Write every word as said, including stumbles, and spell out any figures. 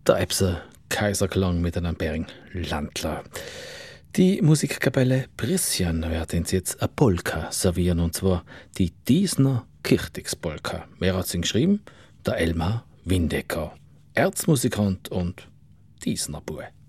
der Epse Kaiserklang mit einem Bering Landler. Die Musikkapelle Prisjan wird uns jetzt eine Polka servieren, und zwar die Diesner Kirchtigspolka. Wer hat sie geschrieben? Der Elmar Windecker, Erzmusikant und Diesner Bue.